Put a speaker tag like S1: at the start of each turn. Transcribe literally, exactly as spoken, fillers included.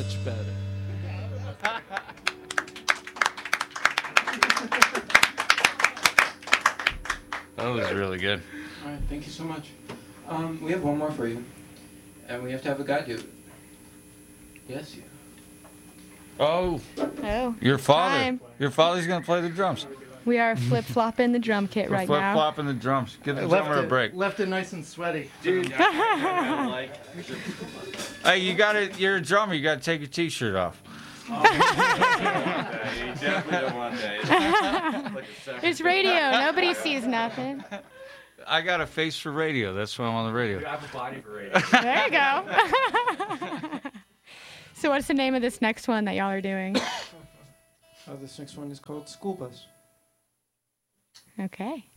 S1: much better.
S2: That was really good.
S3: All right, thank you so much. Um, we have one more for you, and we have to have a guy do it. Yes, you.
S2: Oh,
S4: Oh.
S2: your father.
S4: Time.
S2: Your father's gonna play the drums.
S4: We are flip flopping the drum kit
S2: We're
S4: right
S2: flip
S4: now.
S2: flopping the drums. Give the
S1: Left
S2: drummer a
S1: it,
S2: break.
S1: left it nice and sweaty.
S5: Dude, like,
S2: Hey, you gotta. You're a drummer. You gotta take your t-shirt off.
S5: you definitely don't want that. It's like a separate
S4: It's radio. Nobody sees nothing.
S2: I got a face for radio. That's why I'm on the radio.
S5: I have a body for radio.
S4: There you go. So what's the name of this next one that y'all are doing?
S3: Oh, this next one is called School Bus.
S4: Okay.